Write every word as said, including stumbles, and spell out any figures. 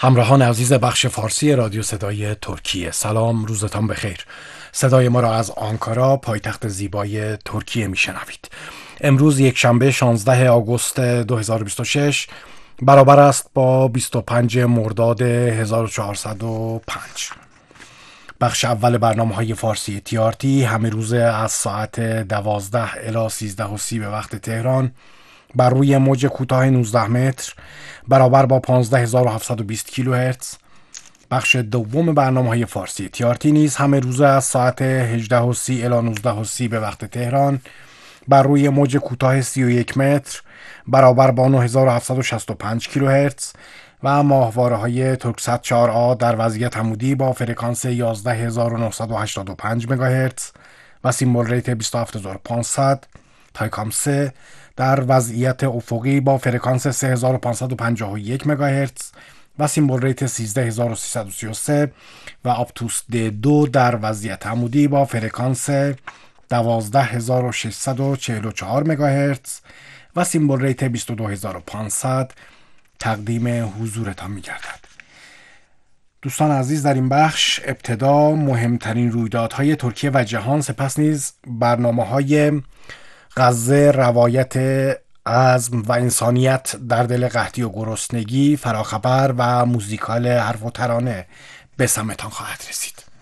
همراهان عزیز بخش فارسی رادیو صدای ترکیه، سلام، روزتان بخیر. صدای ما را از آنکارا، پایتخت زیبای ترکیه میشنوید. امروز یک شنبه شانزده آگوست دو هزار و بیست و شش برابر است با بیست و پنجم مرداد هزار و چهارصد و پنج. بخش اول برنامه های فارسی تی آر تی همه روزه از ساعت دوازده الی سیزده و سی به وقت تهران بر روی موج کوتاه نوزده متر برابر با پانزده هزار و هفتصد و بیست کیلوهرتز. بخش دوم برنامه های فارسی تی آر تی نیز همه روزه از ساعت هجده و سی الی نوزده و سی به وقت تهران بر روی موج کوتاه سی و یک متر برابر با نه هزار و هفتصد و شصت و پنج کیلوهرتز و ماهواره های ترکسات چهار آ در وضعیت عمودی با فرکانس یازده هزار و نهصد و هشتاد و پنج مگاهرتز و سیمبل ریت بیست و هفت هزار و پانصد. تایکام سه در وضعیت افقی با فرکانس سه هزار و پانصد و پنجاه و یک مگاهرتز و سیمبل ریت سیزده هزار و سیصد و سی و سه و آپتوس د دو در وضعیت عمودی با فرکانس دوازده هزار و ششصد و چهل و چهار مگاهرتز و سیمبل ریت بیست و دو هزار و پانصد تقدیم حضورتان می‌گردد. دوستان عزیز، در این بخش ابتدا مهمترین رویدادهای ترکیه و جهان، سپس نیز برنامه‌های غزه، روایت عزم و انسانیت در دل قحطی و گرسنگی، فراخبر و موزیکال حرف و ترانه به سمتان خواهد رسید.